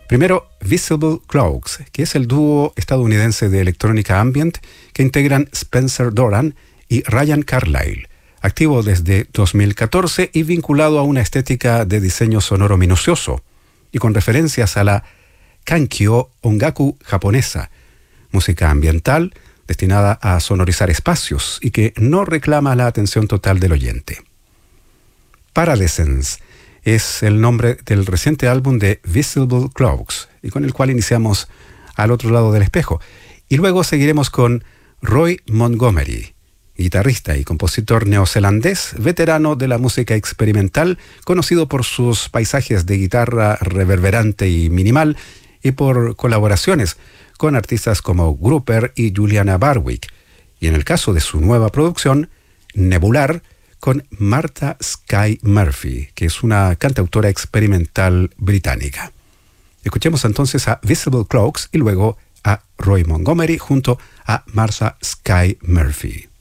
Primero, Visible Cloaks, que es el dúo estadounidense de electrónica ambient que integran Spencer Doran y Ryan Carlyle, activo desde 2014 y vinculado a una estética de diseño sonoro minucioso y con referencias a la Kankyo Ongaku japonesa, música ambiental destinada a sonorizar espacios y que no reclama la atención total del oyente. Paradescence es el nombre del reciente álbum de Visible Cloaks y con el cual iniciamos Al otro lado del espejo. Y luego seguiremos con Roy Montgomery, guitarrista y compositor neozelandés, veterano de la música experimental, conocido por sus paisajes de guitarra reverberante y minimal y por colaboraciones con artistas como Grouper y Juliana Barwick, y en el caso de su nueva producción, Nebular, con Martha Skye Murphy, que es una cantautora experimental británica. Escuchemos entonces a Visible Cloaks y luego a Roy Montgomery junto a Martha Skye Murphy.